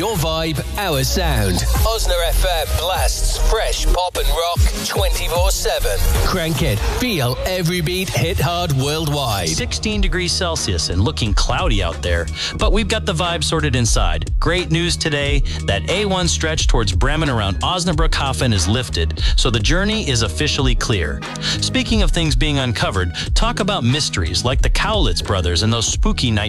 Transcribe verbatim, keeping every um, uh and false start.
Your vibe, our sound. Osner F M blasts fresh pop and rock twenty-four seven. Crank it. Feel every beat hit hard worldwide. sixteen degrees Celsius and looking cloudy out there, but we've got the vibe sorted inside. Great news today. That A one stretch towards Bremen around Osnabrück-Hafen is lifted, so the journey is officially clear. Speaking of things being uncovered, talk about mysteries like the Cowlitz brothers and those spooky night